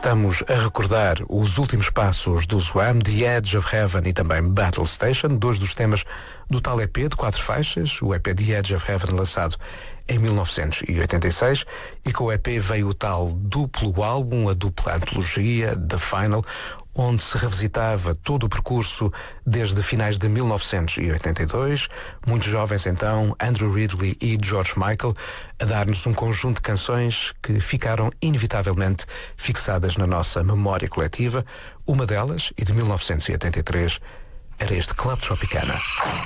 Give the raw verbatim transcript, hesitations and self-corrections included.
Estamos a recordar os últimos passos do Wham, The Edge of Heaven e também Battle Station, dois dos temas do tal E P de quatro faixas, o E P The Edge of Heaven lançado em mil novecentos e oitenta e seis, e com o E P veio o tal duplo álbum, a dupla antologia, The Final, onde se revisitava todo o percurso desde finais de mil novecentos e oitenta e dois, muitos jovens então, Andrew Ridgeley e George Michael, a dar-nos um conjunto de canções que ficaram inevitavelmente fixadas na nossa memória coletiva. Uma delas, e de mil novecentos e oitenta e três, era este Club Tropicana.